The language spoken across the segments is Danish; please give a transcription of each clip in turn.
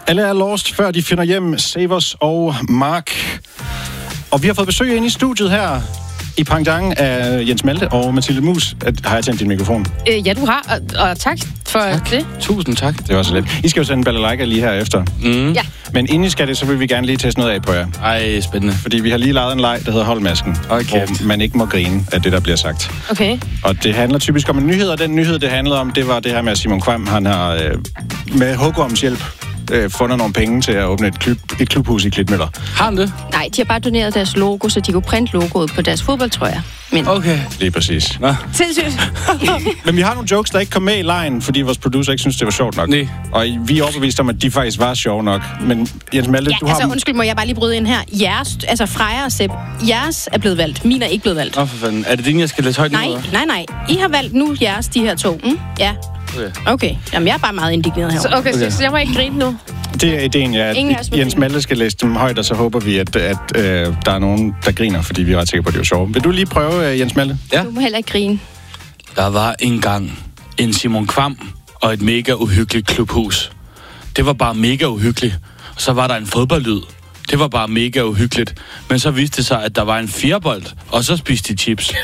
Alle er lost, før de finder hjem. Savers og Mark. Og vi har fået besøg ind i studiet her i Pangdang af Jens Malte og Mathilde Mus. Har jeg tændt din mikrofon? Ja, du har, og tak for det. Tusind tak. Det var så let. I skal jo sende balalaika lige her efter. Mm. Ja. Men inden I skal det, så vil vi gerne lige teste noget af på jer. Ej, spændende. Fordi vi har lige lavet en leg, der hedder Holdmasken. Okay. Hvor man ikke må grine af det, der bliver sagt. Okay. Og det handler typisk om en nyhed, og den nyhed, det handlede om, det var det her med, at Simon Kvam, han har med Hugorms hjælp fundet nogle penge til at åbne et klubhus i Klitmøller. Har han det? Nej, de har bare doneret deres logo, så de kunne printe logoet på deres fodboldtrøjer. Men Okay. Lige præcis. Nå. sindssygt. Men vi har nogle jokes, der ikke kom med i lejen, fordi vores producer ikke synes, det var sjovt nok. Nej. Og vi er overbevist om, at de faktisk var sjove nok. Men Jens Malte, Ja, du har... altså undskyld, må jeg bare lige bryde ind her. Jeres, altså Freja og Sepp, jeres er blevet valgt. Min er ikke blevet valgt. Nå, for fanden. Er det din, jeg skal læse højt? Nej. I har valgt nu jeres, de her to. Mm? Ja. Okay. Jamen, jeg er bare meget indigneret herovre. Okay, så jeg må ikke grine nu. Det er ideen, ja. Ingen af os må Jens grine. Malte skal læse dem højt, og så håber vi, at der er nogen, der griner, fordi vi er ret sikre på, at det er sjovt. Vil du lige prøve, Jens Malte? Ja. Du må heller ikke grine. Der var engang en Simon Kvam og et mega uhyggeligt klubhus. Det var bare mega uhyggeligt. Og så var der en fodboldlyd. Det var bare mega uhyggeligt. Men så viste det sig, at der var en firebold, og så spiste de chips.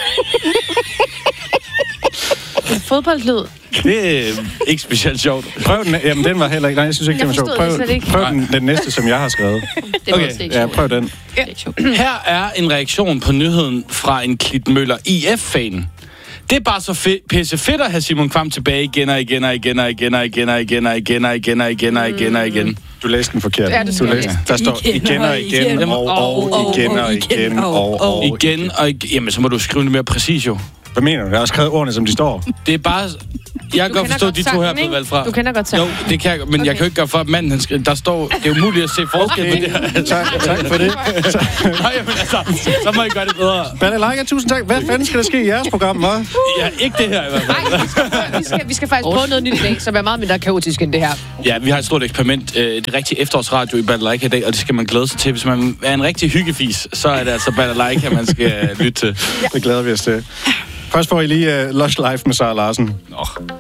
En fodboldlyd. Det er ikke specielt sjovt. Prøv den. Jamen, den var heller ikke... Nej, jeg synes ikke, Jeg den var sjov. forstod det slet ikke. Prøv den næste, som jeg har skrevet. Det var Okay. også ikke Ja, sjovt. prøv den. Det er ikke sjovt. Her er en reaktion på nyheden fra en Klitmøller IF-fan. Det er bare så pisse fedt at have Simon Kvam tilbage igen og igen og igen og igen og igen og igen og igen og igen og igen og igen og igen. Du læste den forkert. Ja, det skal du jeg læste. Der står igen og igen og igen og igen og Igen og igen. Jamen, så må du skrive det mere præcis jo. Hvad mener du? Jeg har skrevet ordene, som de står. Det er bare... Jeg kan godt kender forstå, godt de to her er sangen, blevet ikke? valgt fra. Du kender godt sangen. Jo, det kan jeg, men jeg kan jo ikke gøre for, at manden, han skriver, der står... Det er umuligt at se forskel på det her. Tak for det. Nej, men altså, så må I gøre det bedre. Balalaika, tusind tak. Hvad fanden skal der ske i jeres program, hva'? Ja, ikke det her i hvert fald. Nej, vi skal faktisk prøve noget nyt i dag, som er meget mindre kaotisk end det her. Ja, vi har et stort eksperiment. Det er rigtig efterårsradio i Balalaika i dag, og det skal man glæde sig til. Hvis man er en rigtig hyggefis, så er det altså Balalaika, man skal lytte til. Det glæder vi os til. Først får I lige Lush Life med Sara Larsen. Nå.